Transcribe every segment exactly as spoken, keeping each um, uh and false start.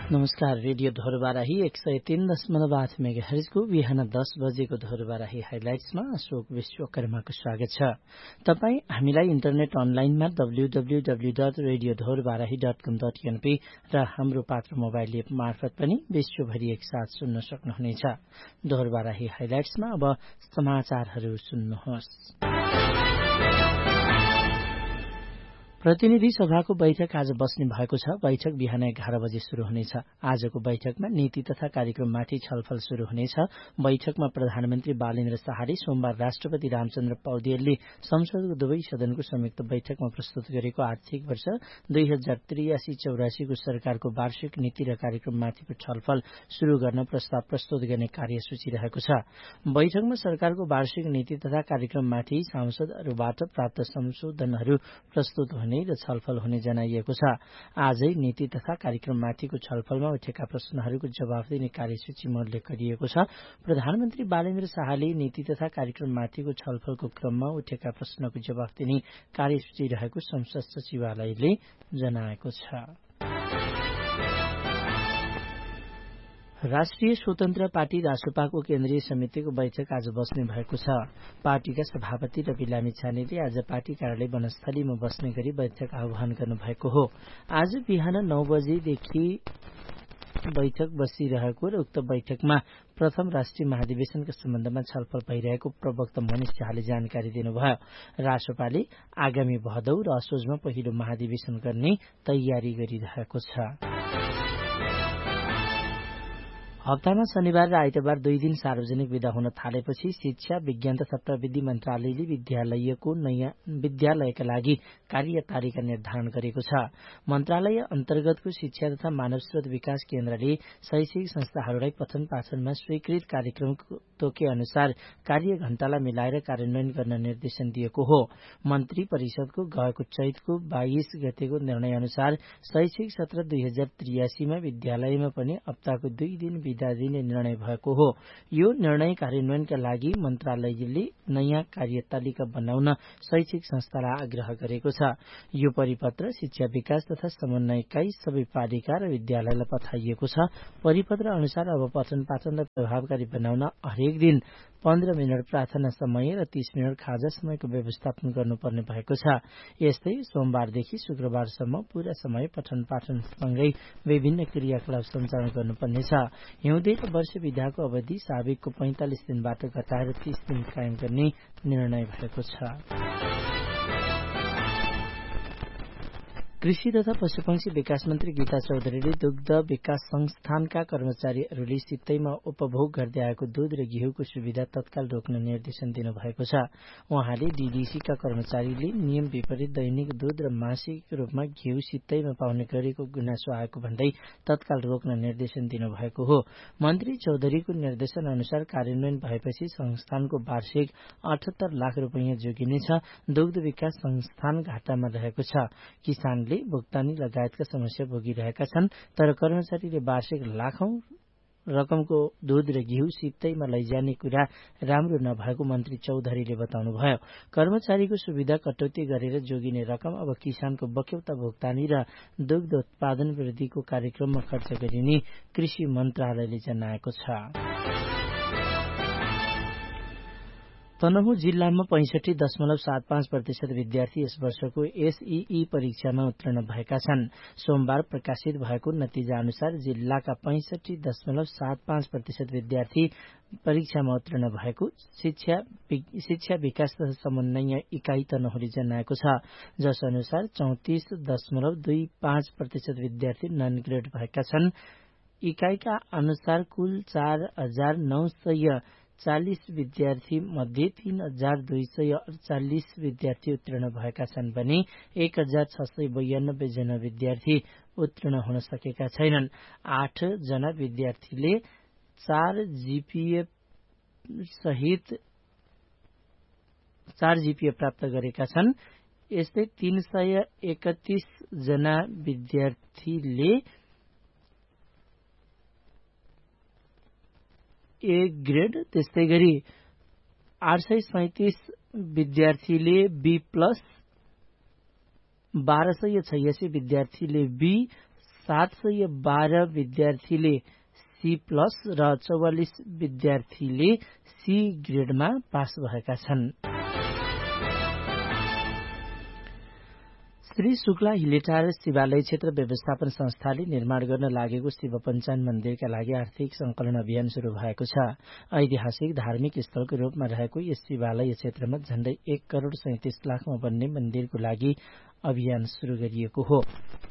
नमस्कार। रेडियो धोरबाराही एक सय तीन दशमलव आठ मेगा हर्जको बिहान दस बजेको धोरबाराही हाइलाइट्समा अशोक विश्वकर्माको स्वागत छ। तपाईँ हामीलाई इन्टरनेट अनलाइनमा W W W dot radio धोरबाराही dot कम डट एनपी र हाम्रो पात्र मोबाइल एप मार्फत पनि विश्वभरि एकसाथ सुन्न सक्नुहुनेछ। धोरबाराही हाइलाइट्समा अब समाचारहरू सुन्नुहोस्। प्रतिनिधि सभाको बैठक आज बस्ने भएको छ। बैठक बिहान एघार बजे शुरू हुनेछ। आजको बैठकमा नीति तथा कार्यक्रममाथि छलफल शुरू हुनेछ। बैठकमा प्रधानमन्त्री बालेन्द्र शाहले सोमबार राष्ट्रपति रामचन्द्र पौडेलले संसदको दुवै सदनको संयुक्त बैठकमा प्रस्तुत गरेको आर्थिक वर्ष दुई हजार त्रियासी चौरासीको सरकारको वार्षिक नीति र कार्यक्रममाथिको छलफल शुरू गर्न प्रस्ताव प्रस्तुत गर्ने कार्यसूची रहेको छ। बैठकमा सरकारको वार्षिक नीति तथा कार्यक्रममाथि सांसदहरूबाट प्राप्त संशोधनहरू प्रस्तुत हुने र छलफल हुने जनाइएको छ। आजै नीति तथा कार्यक्रममाथिको छलफलमा उठेका प्रश्नहरूको जवाफ दिने कार्यसूचीमा उल्लेख गरिएको छ। प्रधानमन्त्री बालेन्द्र शाहले नीति तथा कार्यक्रममाथिको छलफलको क्रममा उठेका प्रश्नको जवाफ दिने कार्यसूची रहेको संसद सचिवालयले जनाएको छ। राष्ट्रिय स्वतन्त्र पार्टी रासपाको केन्द्रीय समितिको बैठक आज बस्ने भएको छ। पार्टीका सभापति रवि लामिछानेले आज पार्टी कार्यालय वनस्थलीमा बस्ने गरी बैठक आह्वान गर्नुभएको हो। आज बिहान नौ बजेदेखि बैठक बसिरहेको र उक्त बैठकमा प्रथम राष्ट्रिय महाधिवेशनका सम्बन्धमा छलफल भइरहेको प्रवक्ता मनिष झाले जानकारी दिनुभयो। रासपाले आगामी भदौ र असोजमा पहिलो महाधिवेशन गर्ने तयारी गरिरहेको छ। हप्तामा शनिबार र आइतबार दुई दिन सार्वजनिक विदा हुन थालेपछि शिक्षा विज्ञान तथा प्रविधि मन्त्रालयले विद्यालयको नयाँ विद्यालयका लागि कार्यतालिका निर्धारण गरेको छ। मन्त्रालय अन्तर्गतको शिक्षा तथा मानव स्रोत विकास केन्द्रले शैक्षिक संस्थाहरूलाई पठन पाठनमा स्वीकृत कार्यक्रमको तोके अनुसार कार्य घण्टालाई मिलाएर कार्यान्वयन गर्न निर्देशन दिएको हो। मन्त्री परिषदको गएको चैतको बाइस गतेको निर्णय अनुसार शैक्षिक सत्र दुई हजार त्रियासीमा विद्यालयमा पनि हप्ताको दुई दिन विदा दिने निर्णय भएको हो। यो निर्णय कार्यान्वयनका लागि मन्त्रालयले नयाँ कार्यतालिका बनाउन शैक्षिक संस्थालाई आग्रह गरेको छ। यो परिपत्र शिक्षा विकास तथा समन्वयकाई सबै पालिका र विद्यालयलाई पठाइएको छ। परिपत्र अनुसार अब पठन पाठनलाई प्रभावकारी बनाउन हरेक दिन पन्ध्र मिनट प्रार्थना समय र तीस मिनट खाजा समयको व्यवस्थापन गर्नुपर्ने भएको छ। यस्तै सोमबारदेखि शुक्रबारसम्म पूरा समय पठन पाठनसँगै विभिन्न क्रियाकलाप सञ्चालन गर्नुपर्नेछ। हिउँदे र वर्ष विधाको अवधि साबिकको पैंतालिस दिनबाट घटाएर तीस दिन कायम गर्ने निर्णय भएको छ। कृषि तथा पशुपक्षी विकास मन्त्री गीता चौधरीले दुग्ध विकास संस्थानका कर्मचारीहरूले सित्तैमा उपभोग गर्दै आएको दूध र घिउको सुविधा तत्काल रोक्न निर्देशन दिनुभएको छ। उहाँले डीडीसीका कर्मचारीले नियम विपरीत दैनिक दूध र मासिक रूपमा घिउ सित्तैमा पाउने गरेको गुनासो आएको भन्दै तत्काल रोक्न निर्देशन दिनुभएको हो। मन्त्री चौधरीको निर्देशन अनुसार कार्यान्वयन भएपछि संस्थानको वार्षिक अठहत्तर लाख रुपियाँ जोगिनेछ। दुग्ध विकास संस्थान घाटामा रहेको छ। किसान भुक्तानी लगायतका समस्या भोगिरहेका छन्, तर कर्मचारीले वार्षिक लाखौं रकमको दूध र घिउ सित्तैमा लैजाने कुरा राम्रो नभएको मन्त्री चौधरीले बताउनुभयो। कर्मचारीको सुविधा कटौती गरेर जोगिने रकम अब किसानको बक्यौता भुक्तानी र दुग्ध उत्पादन वृद्धिको कार्यक्रममा खर्च गरिने कृषि मन्त्रालयले जनाएको छ। तनहुँ जिल्लामा पैंसठी दशमलव सात पाँच प्रतिशत विद्यार्थी यस वर्षको एसईई परीक्षामा उत्तीर्ण भएका छन्। सोमबार प्रकाशित भएको नतिजा अनुसार जिल्लाका पैंसठी दशमलव सात पाँच प्रतिशत विद्यार्थी परीक्षामा उत्तीर्ण भएको शिक्षा शिक्षा विकास तथा समन्वय इकाई तनहुँले जनाएको छ। जस अनुसार चौतिस दशमलव दुई पाँच प्रतिशत विद्यार्थी नन ग्रेड भएका छन्। इकाईका अनुसार कुल चार हजार नौ सय चालिस विद्यार्थी मध्ये तीन हजार दुई सय अडचालिस विद्यार्थी उत्तीर्ण भएका छन् भने एक हजार छ सय बयानब्बे जना विद्यार्थी उत्तीर्ण हुन सकेका छैनन्। आठ जना विद्यार्थीले चार जीपीए सहित चार जीपीए प्राप्त गरेका छन्। यस्तै तीन सय एकतीस जना विद्यार्थीले ए ग्रेड, त्यस्तै गरी आठ सय सैतिस विद्यार्थीले बी प्लस, बाह्र सय छयासी विद्यार्थीले बी, सात सय बाह्र विद्यार्थीले सी प्लस र चौवालिस विद्यार्थीले सी ग्रेडमा पास भएका छन्। श्री शुक्ला हिलेटार शिवालय क्षेत्र व्यवस्थापन संस्थाले निर्माण गर्न लागेको शिव पञ्चायन मन्दिरका लागि आर्थिक संकलन अभियान शुरू भएको छ। ऐतिहासिक धार्मिक स्थलको रूपमा रहेको यस शिवालय क्षेत्रमा झण्डै एक करोड़ सैतिस लाखमा बन्ने मन्दिरको लागि अभियान शुरू गरिएको हो।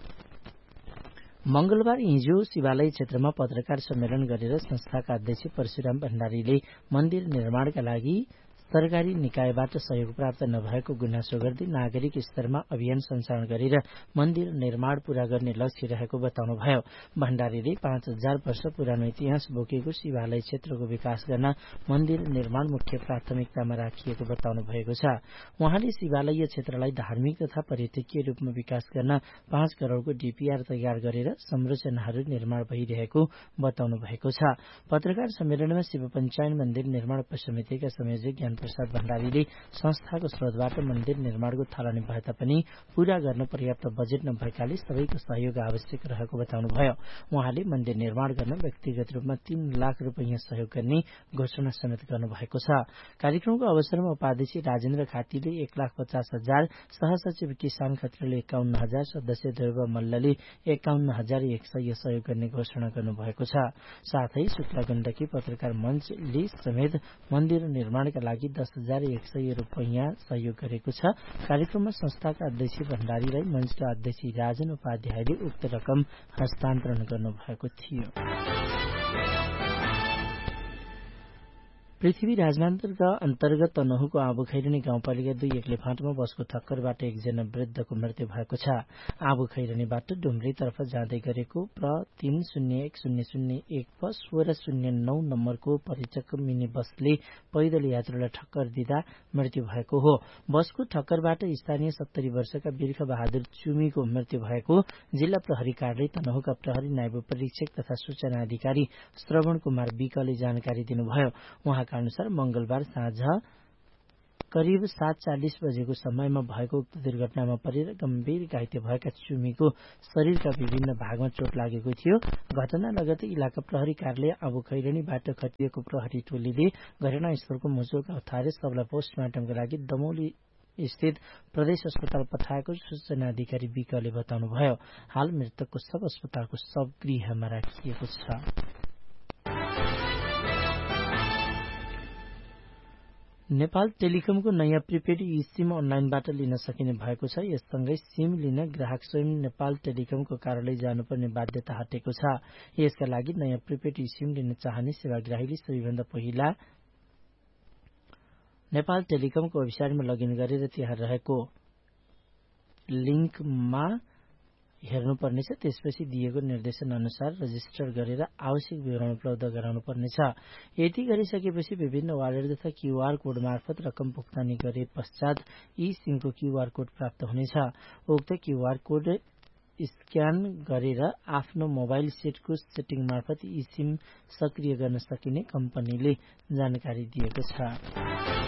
मंगलबार हिजो शिवालय क्षेत्रमा पत्रकार सम्मेलन गरेर संस्थाका अध्यक्ष परशुराम भण्डारीले मन्दिर निर्माणका लागि सरकारी निकायबाट सहयोग प्राप्त नभएको गुनासो गर्दै नागरिक स्तरमा अभियान सञ्चालन गरेर मन्दिर निर्माण पूरा गर्ने लक्ष्य रहेको बताउनुभयो। भण्डारीले पाँच हजार वर्ष पुरानो इतिहास बोकेको शिवालय क्षेत्रको विकास गर्न मन्दिर निर्माण मुख्य प्राथमिकतामा राखिएको बताउनु भएको छ। उहाँले शिवालय क्षेत्रलाई धार्मिक तथा पर्यटकीय रूपमा विकास गर्न पाँच करोड़को डीपीआर तयार गरेर संरचनाहरू निर्माण भइरहेको बताउनु भएको छ। पत्रकार सम्मेलनमा शिव पञ्चायन मन्दिर निर्माण उपसमितिका संयोजक प्रसाद भण्डारीले संस्थाको स्रोतबाट मन्दिर निर्माणको थालनी भए तापनि पूरा गर्न पर्याप्त बजेट नभएकाले सबैको सहयोग आवश्यक रहेको बताउनुभयो। उहाँले मन्दिर निर्माण गर्न व्यक्तिगत रूपमा तीन लाख रूपियाँ सहयोग गर्ने घोषणा समेत गर्नुभएको छ। कार्यक्रमको अवसरमा उपाध्यक्ष राजेन्द्र खातीले एक लाख पचास हजार, सहसचिव किसान खत्रीले एकाउन्न हजार, सदस्य ध्रुव मल्लले एकाउन्न हजार एक सय सहयोग गर्ने घोषणा गर्नुभएको छ। साथै शुक्ला गण्डकी पत्रकार मञ्चले समेत मन्दिर निर्माणका लागि दस हजार एक सय रूपियाँ सहयोग गरेको छ। कार्यक्रममा संस्थाका अध्यक्ष भण्डारीलाई मञ्चका अध्यक्ष राजन उपाध्यायले उक्त रकम हस्तान्तरण गर्नुभएको थियो। पृथ्वी राजमार्ग अन्तर्गत तनहुको आबुखैरनी गाउँपालिका दुई एक्लेफाँटमा बसको ठक्करबाट एकजना वृद्धको मृत्यु भएको छ। आबुखैरनीबाट डुम्रीतर्फ जाँदै गरेको प्र तीन शून्य एक शून्य शून्य एक प सोह्र शून्य नौ नम्बरको परिचक मिनी बसले पैदल यात्रुलाई ठक्कर दिँदा मृत्यु भएको हो। बसको ठक्करबाट स्थानीय सत्तरी वर्षका बिर्ख बहादुर चुमीको मृत्यु भएको जिल्ला प्रहरी कार्यालय तनहुका प्रहरी नायब परीक्षक तथा सूचना अधिकारी श्रवण कुमार विकले जानकारी दिनुभयो। उहाँका अनुसार मंगलबार साँझ करिब सात चालिस बजेको समयमा भएको उक्त दुर्घटनामा परेर गम्भीर घाइते भएका चुमीको शरीरका विभिन्न भागमा चोट लागेको थियो। घटना लगतै इलाका प्रहरी कार्यालय आबुखैरनीबाट खटिएको प्रहरी टोलीले घटनास्थलको मुचुक उठाएर सबलाई पोस्टमार्टमका लागि दमौली स्थित प्रदेश अस्पताल पठाएको सूचना अधिकारी विकले बताउनुभयो। हाल मृतकको शव अस्पतालको शवगृहमा राखिएको छ। नेपाल टेलिकमको नयाँ प्रिपेड ई सिम अनलाइनबाट लिन सकिने भएको छ। यससँगै सिम लिन ग्राहक स्वयं नेपाल टेलिकमको कार्यालय जानुपर्ने बाध्यता हटेको छ। यसका लागि नयाँ प्रिपेड ई सिम लिन चाहने सेवाग्राहीले सबैभन्दा पहिला नेपाल टेलिकमको वेबसाइटमा लगइन गरेर त्यहाँ रहेको लिंकमा हेर्नुपर्नेछ। त्यसपछि दिएको निर्देशन अनुसार रजिस्टर गरेर आवश्यक विवरण उपलब्ध गराउनुपर्नेछ। यति गरिसकेपछि विभिन्न वालेट तथा क्यूआर कोड मार्फत रकम भुक्तानी गरे पश्चात ई सिमको क्यूआर कोड प्राप्त हुनेछ। उक्त क्यूआर कोड स्क्यान गरेर आफ्नो मोबाइल सेटको सेटिङ मार्फत ई सिम सक्रिय गर्न सकिने कम्पनीले जानकारी दिएको छ।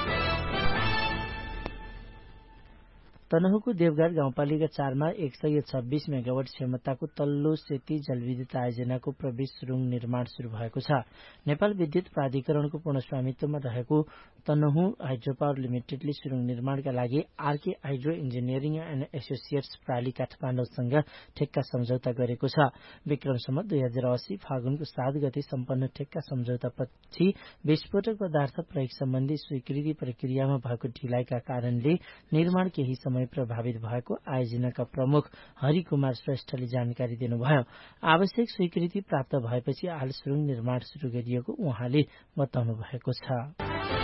तनहुको देवघाट गाउँपालिका चारमा एक सय छब्बीस मेगावाट क्षमताको तल्लो सेती जलविद्युत आयोजनाको प्रवेश सुरुङ निर्माण शुरू भएको छ। नेपाल विद्युत प्राधिकरणको पूर्ण स्वामित्वमा रहेको तनहु हाइड्रो पावर लिमिटेडले सुरुङ निर्माणका लागि RK hydro engineering and associates प्राली काठमाडौँसँग ठेक्का सम्झौता गरेको छ। विक्रम सम्वत दुई हजार अस्सी फागुनको सात गते सम्पन्न ठेक्का सम्झौतापछि विस्फोटक पदार्थ प्रयोग सम्बन्धी स्वीकृति प्रक्रियामा भएको ढिलाइका कारणले निर्माण केही समय प्रभावित भएको आयोजनाका प्रमुख हरिकुमार श्रेष्ठले जानकारी दिनुभयो। आवश्यक स्वीकृति प्राप्त भएपछि हाल सुरुङ निर्माण शुरू गरिएको उहाँले बताउनु भएको छ।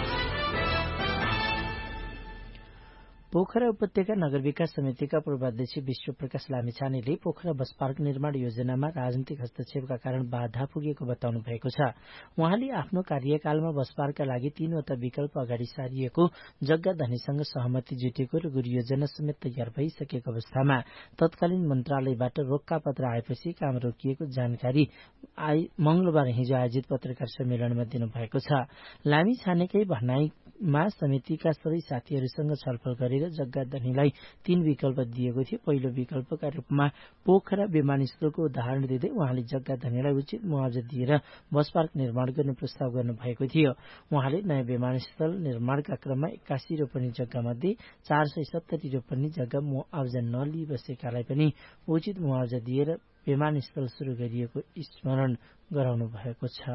पोखरा उपत्यका नगर विकास समितिका पूर्वाध्यक्ष विश्व प्रकाश लामिछानेले पोखरा बस पार्क निर्माण योजनामा राजनीतिक हस्तक्षेपका कारण बाधा पुगेको बताउनु भएको छ। उहाँले आफ्नो कार्यकालमा बस पार्कका लागि तीनवटा विकल्प अगाडि सारिएको जग्गा धनीसँग सहमति जुटेको र गुरु योजना समेत तयार भइसकेको अवस्थामा तत्कालीन मन्त्रालयबाट रोक्का पत्र आएपछि काम रोकिएको जानकारी मंगलबार हिजो आयोजित पत्रकार सम्मेलनमा दिनुभएको छ। लामिछानेकै भनाईमा समितिका सबै साथीहरूसँग छलफल गरेर दिएर जग्गा धनीलाई तीन विकल्प दिएको थियो। पहिलो विकल्पका रूपमा पोखरा विमानस्थलको उदाहरण दिँदै उहाँले जग्गा धनीलाई उचित मुआवजा दिएर बस पार्क निर्माण गर्ने प्रस्ताव गर्नु भएको थियो। उहाँले नयाँ विमानस्थल निर्माणका क्रममा एक्कासी रोपनी जग्गा मध्ये चार सय सत्तरी रोपनी जग्गा मुआवजा नलिई बसेकालाई पनि उचित मुआवजा दिएर विमानस्थल शुरू गरिएको स्मरण गराउनु भएको छ।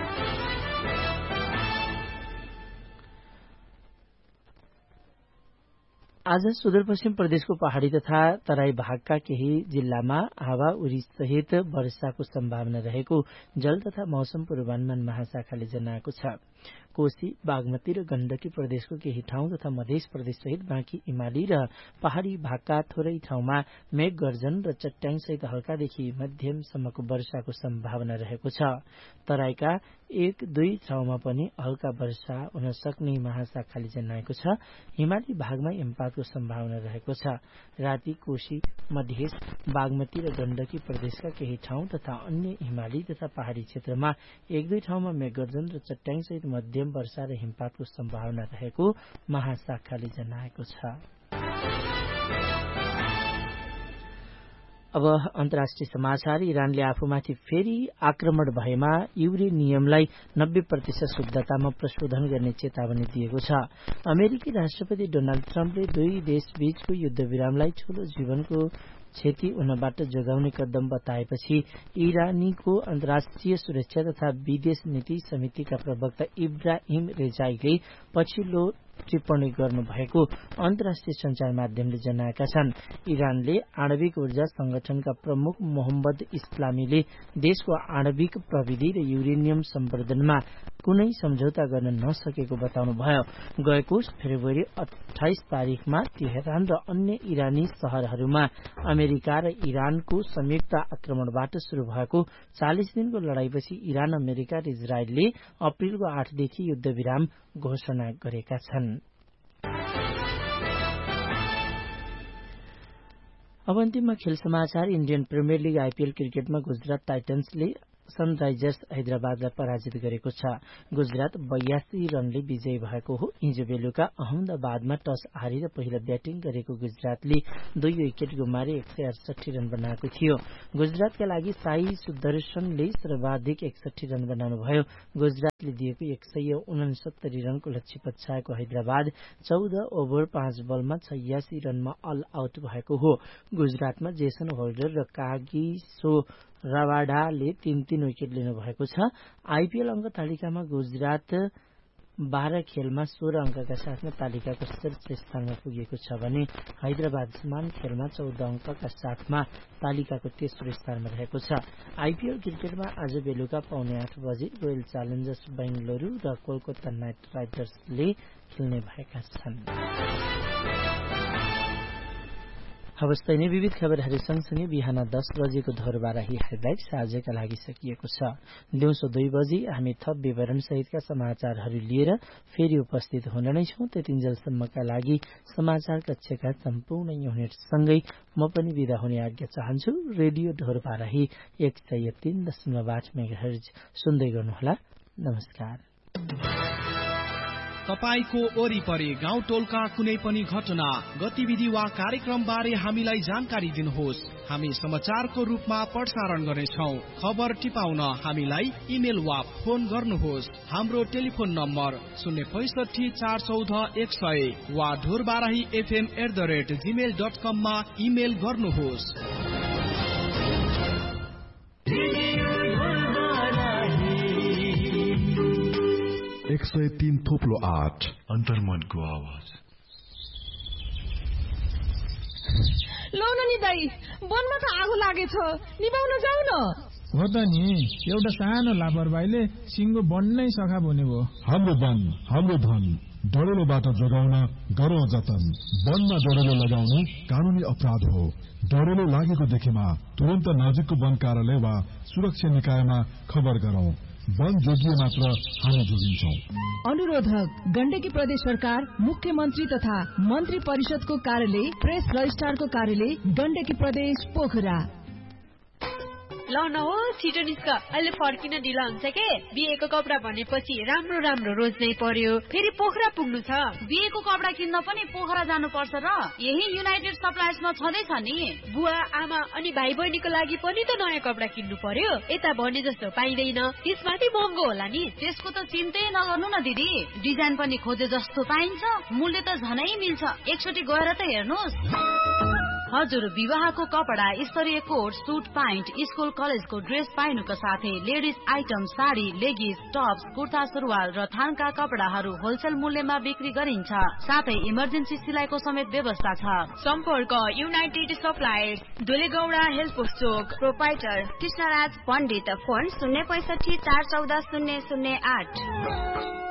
आज सुदूरपश्चिम प्रदेशको पहाड़ी तथा तराई भागका केही जिल्लामा हावाहुरी सहित वर्षाको सम्भावना रहेको जल तथा मौसम पूर्वानुमान महाशाखाले जनाएको छ। कोशी, बागमती र गण्डकी प्रदेशको केही ठाउँ तथा मध्य प्रदेश सहित बाँकी हिमाली र पहाड़ी भागका थोरै ठाउँमा मेघ गर्जन र चट्याङ सहित हल्कादेखि मध्यमसम्मको वर्षाको सम्भावना रहेको छ। तराईका एक दुई ठाउँमा पनि हल्का वर्षा हुन सक्ने महाशाखाले जनाएको छ। हिमाली भागमा हिमपातको सम्भावना रहेको छ। राति कोशी, मध्य, बागमती र गण्डकी प्रदेशका केही ठाउँ तथा अन्य हिमाली तथा पहाड़ी क्षेत्रमा एक दुई ठाउँमा मेघगर्जन र चट्याङ सहित मध्यम वर्षा र हिमपातको सम्भावना रहेको महाशाखाले जनाएको छ। अब अन्तर्राष्ट्रिय समाचार। इरानले आफूमाथि फेरि आक्रमण भएमा युरेनियमलाई नब्बे प्रतिशत शुद्धतामा प्रशोधन गर्ने चेतावनी दिएको छ। अमेरिकी राष्ट्रपति डोनाल्ड ट्रम्पले दुई देशबीचको युद्धविरामलाई ठूलो जीवनको क्षति हुनबाट जोगाउने कदम बताएपछि इरानीको अन्तर्राष्ट्रिय सुरक्षा तथा विदेश नीति समितिका प्रवक्ता इब्राहिम रेजाईले पछिल्लो टिप्पणी गर्नुभएको अन्तर्राष्ट्रिय संचार माध्यमले जनाएका छन्। इरानले आणविक ऊर्जा संगठनका प्रमुख मोहम्मद इस्लामीले देशको आणविक प्रविधि र युरेनियम सम्वर्धनमा कुनै सम्झौता गर्न नसकेको बताउनुभयो। गएको फेब्रुअरी अठाइस तारिकमा तेहरान र अन्य इरानी शहरहरूमा अमेरिका र इरानको संयुक्त आक्रमणबाट शुरू भएको चालिस दिनको लड़ाईपछि इरान, अमेरिका र इजरायलले अप्रेलको आठदेखि युद्धविराम घोषणा गरेका छन्। अब अन्तिममा खेल समाचार। इन्डियन प्रिमियर लीग आईपीएल क्रिकेटमा गुजरात टाइटन्सले सनराइजर्स हैदराबादलाई पराजित गरेको छ। गुजरात बयासी रनले विजयी भएको हो। हिजो बेलुका अहमदाबादमा टस हारेर पहिला ब्याटिङ गरेको गुजरातले दुई विकेट गुमाएर एक सय अडसठी रन बनाएको थियो। गुजरातका लागि साई सुदर्शनले सर्वाधिक एकसठी रन बनाउनुभयो। गुजरातले दिएको एक सय उनसत्तरी रनको लक्ष्य पछ्याएको हैदराबाद चौध ओभर पाँच बलमा छयासी रनमा अल आउट भएको हो। गुजरातमा जेसन होल्डर र कागिसो रवाडाले तीन तीन विकेट लिनु भएको छ। आईपीएल अंक तालिकामा गुजरात बाह्र खेलमा सोह्र अंकका साथमा तालिकाको शीर्ष स्थानमा पुगेको छ भने हैदराबाद समान खेलमा चौध अंकका साथमा तालिकाको तेस्रो स्थानमा रहेको छ। आईपीएल क्रिकेटमा आज बेलुका पाउने आठ बजे रोयल च्यालेन्जर्स बेंगलुरू र कोलकाता नाइट राइडर्सले खेल्ने भएका छन्। अवस्था नै विविध खबरहरू सँगसँगै बिहान दस बजेको धोरबाराही हाइलाइट्स आजका लागि सकिएको छ। दिउँसो दुई बजे हामी थप विवरण सहितका समाचारहरू लिएर फेरि उपस्थित हुन नै छौं। त्यतिन्जेलसम्मका लागि समाचार कक्षका सम्पूर्ण युनिटसँगै म पनि विदा हुने आज्ञा चाहन्छु। रेडियो धोरबाराही एक सय तीन दशमलव आठ मेगाहर्ज सुन्दै गर्नुहोला। नमस्कार। तपाईको वरिपरि गाउँ टोलका कुनै पनि घटना, गतिविधि वा कार्यक्रम बारे हामीलाई जानकारी दिनुहोस्। हामी समाचारको रूपमा प्रसारण गर्नेछौं। खबर टिपाउन हामीलाई इमेल वा फोन गर्नुहोस्। हाम्रो टेलिफोन नम्बर शून्य पैसठी चार चौध एक सय वा Dhorbarahi FM at the rate Gmail dot कम मा इमेल गर्नुहोस्। एक सय तीन थोप्लो आठ अन्तर्मनको आवाज। लौ न नि दाई, वनमा त आगो लागेछ, निभाउन जाऊ न। हो त नि, एउटा सानो लापरवाहीले सिङ्गो बन्नै सखा बन्यो भयो। हाम्रो वन हाम्रो धन, डढेलोबाट जोगाउन गरौँ जतन। वनमा डढेलो लगाउनु कानूनी अपराध हो। डढेलो लागेको देखेमा तुरन्त नजिकको वन कार्यालय वा सुरक्षा निकायमा खबर गरौँ। वन जोगिए मात्र हामी जोगिन्छौं। अनुरोधक गण्डकी प्रदेश सरकार, मुख्यमन्त्री तथा मन्त्री परिषदको कार्यालय, प्रेस रजिस्ट्रारको कार्यालय, गण्डकी प्रदेश पोखरा। ल न हो छिटो निस्क, अहिले फर्किन ढिला हुन्छ के। बिहेको कपडा भनेपछि राम्रो राम्रो रोज्नै पर्यो, फेरि पोखरा पुग्नु छ। बिहेको कपडा किन्न पनि पोखरा जानु पर्छ र? यही युनाइटेड सप्लायर्समा छँदैछ नि। बुवा आमा अनि भाइ बहिनीको लागि पनि त नयाँ कपडा किन्नु पर्यो, यता भने जस्तो पाइँदैन, त्यसमाथि महँगो होला नि। त्यसको त चिन्तै नगर्नु न दिदी, डिजाइन पनि खोजे जस्तो पाइन्छ, मूल्य त झनै मिल्छ। एकचोटि गएर त हेर्नुहोस्। हजुर, विवाहको कपडा, स्तरीय कोट, सुट प्यान्ट, स्कुल कलेजको ड्रेस पाइनुको साथै ladies item, sari, लेगिस, Tops, kurta सुरुवाल र थानका कपडाहरू होलसेल मूल्यमा बिक्री गरिन्छ। साथै इमर्जेन्सी सिलाइको समेत व्यवस्था छ। सम्पर्क युनाइटेड सप्लायर्स, दुलेगौडा हेल्थ पोस्ट चोक, प्रोपाइटर कृष्णराज पण्डित, फोन शून्य पैसठी चार चौध शून्य शून्य आठ।